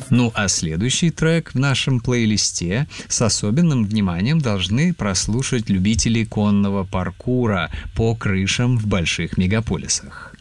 Ну а следующий трек в нашем плейлисте с особенным вниманием должны прослушать любители конного паркура по крышам в больших мегаполисах.